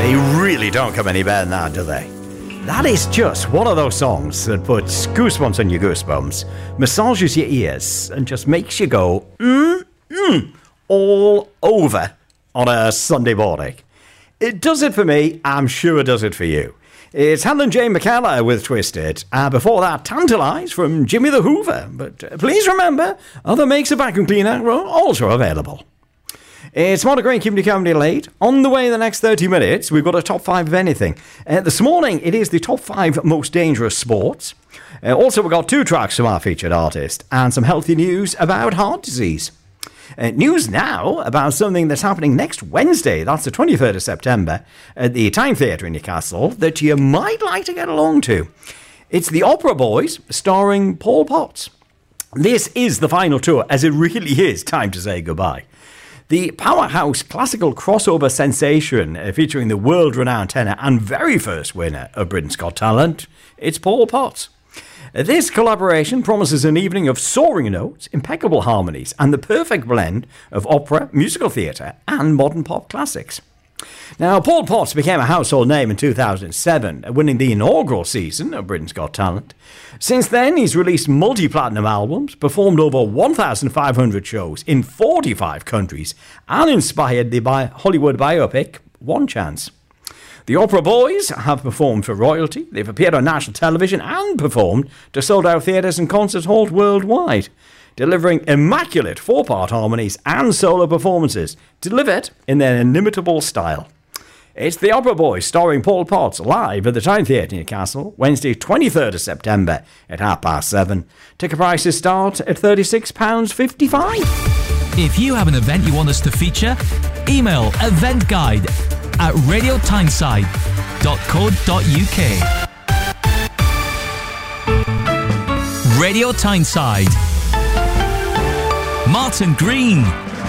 They really don't come any better than that, do they? That is just one of those songs that puts goosebumps on your goosebumps, massages your ears, and just makes you go, all over on a Sunday morning. It does it for me, I'm sure it does it for you. It's Helen J. McKellar with Twisted. Before that, Tantalize from Jimmy the Hoover. But please remember, other makes of vacuum cleaner are also available. It's Monty Green keeping you company late. On the way in the next 30 minutes, we've got a top 5 of anything. This morning, it is the top 5 most dangerous sports. Also, we've got 2 tracks from our featured artist and some healthy news about heart disease. News now about something that's happening next Wednesday, that's the 23rd of September, at the Time Theatre in Newcastle, that you might like to get along to. It's the Opera Boys, starring Paul Potts. This is the final tour, as it really is time to say goodbye. The powerhouse classical crossover sensation featuring the world-renowned tenor and very first winner of Britain's Got Talent, it's Paul Potts. This collaboration promises an evening of soaring notes, impeccable harmonies, and the perfect blend of opera, musical theatre, and modern pop classics. Now, Paul Potts became a household name in 2007, winning the inaugural season of Britain's Got Talent. Since then, he's released multi-platinum albums, performed over 1,500 shows in 45 countries, and inspired the Hollywood biopic One Chance. The Opera Boys have performed for royalty, they've appeared on national television and performed to sold-out theatres and concert halls worldwide, delivering immaculate 4-part harmonies and solo performances, delivered in their inimitable style. It's the Opera Boys starring Paul Potts live at the Time Theatre in Newcastle, Wednesday 23rd of September at 7:30. Ticket prices start at £36.55. If you have an event you want us to feature, email eventguide@radiotyneside.co.uk. Radio Tyneside. Martin Green.